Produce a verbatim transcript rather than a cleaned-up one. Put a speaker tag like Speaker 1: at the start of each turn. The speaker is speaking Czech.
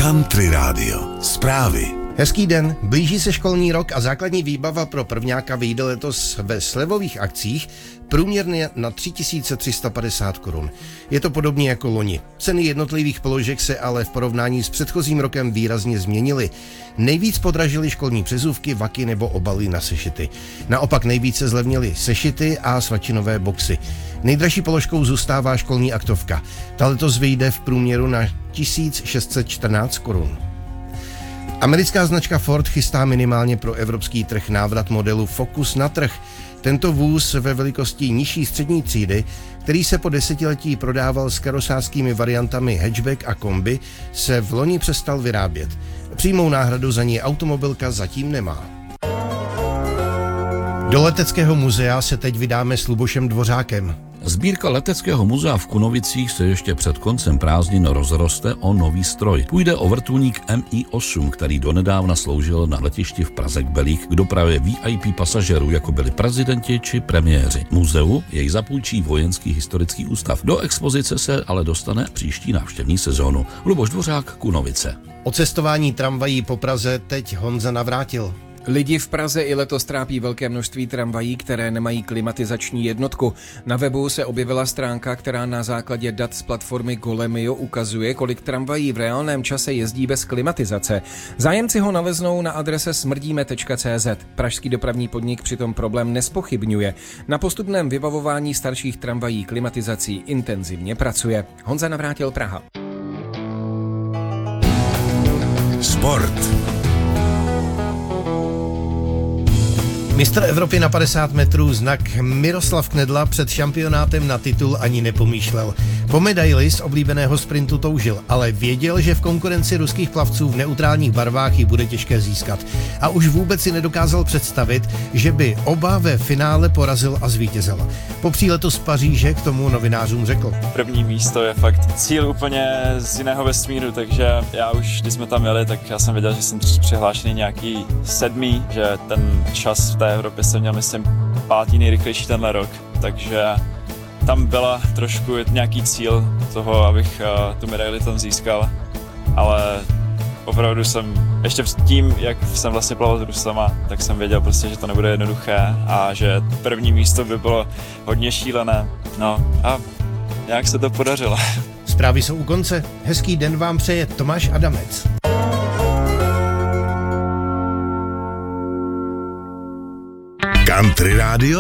Speaker 1: Country Radio. Zprávy.
Speaker 2: Hezký den, blíží se školní rok a základní výbava pro prvňáka vyjde letos ve slevových akcích průměrně na tři tisíce tři sta padesát korun. Je to podobně jako loni. Ceny jednotlivých položek se ale v porovnání s předchozím rokem výrazně změnily. Nejvíc podražily školní přezůvky, vaky nebo obaly na sešity. Naopak nejvíce zlevnily sešity a svačinové boxy. Nejdražší položkou zůstává školní aktovka. Ta letos vyjde v průměru na tisíc šest set čtrnáct korun. Americká značka Ford chystá minimálně pro evropský trh návrat modelu Focus na trh. Tento vůz ve velikosti nižší střední třídy, který se po desetiletí prodával s karosářskými variantami hatchback a kombi, se v loni přestal vyrábět. Přímou náhradu za ní automobilka zatím nemá. Do Leteckého muzea se teď vydáme s Lubošem Dvořákem.
Speaker 3: Sbírka Leteckého muzea v Kunovicích se ještě před koncem prázdnin rozroste o nový stroj. Půjde o vrtulník M I osm, který donedávna sloužil na letišti v Praze Kbelích k dopravě V I P pasažerů, jako byli prezidenti či premiéři. Muzeu jej zapůjčí Vojenský historický ústav. Do expozice se ale dostane příští návštěvní sezónu. Luboš Dvořák, Kunovice.
Speaker 2: O cestování tramvají po Praze teď Honza Navrátil.
Speaker 4: Lidi v Praze i letos trápí velké množství tramvají, které nemají klimatizační jednotku. Na webu se objevila stránka, která na základě dat z platformy Golemio ukazuje, kolik tramvají v reálném čase jezdí bez klimatizace. Zájemci ho naleznou na adrese smrdíme tečka cé zet. Pražský dopravní podnik přitom problém nespochybňuje. Na postupném vybavování starších tramvají klimatizací intenzivně pracuje. Honza Navrátil, Praha.
Speaker 1: Sport.
Speaker 2: Mistr Evropy na padesát metrů znak Miroslav Knedla před šampionátem na titul ani nepomýšlel. Po medaili z oblíbeného sprintu toužil, ale věděl, že v konkurenci ruských plavců v neutrálních barvách ji bude těžké získat. A už vůbec si nedokázal představit, že by oba ve finále porazil a zvítězil. Po příletu z Paříže k tomu novinářům řekl.
Speaker 5: První místo je fakt cíl úplně z jiného vesmíru, takže já už, když jsme tam jeli, tak já jsem věděl, že jsem přihlášený nějaký sedmý, že ten čas v té Evropě jsem měl, myslím, pátý nejrychlejší tenhle rok, takže tam byla trošku nějaký cíl toho, abych uh, tu medaili tam získal, ale opravdu jsem, ještě tím, jak jsem vlastně plaval s Rusama, tak jsem věděl prostě, že to nebude jednoduché a že první místo by bylo hodně šílené, no a nějak se to podařilo.
Speaker 2: Zprávy jsou u konce. Hezký den vám přeje Tomáš Adamec.
Speaker 1: Country Radio.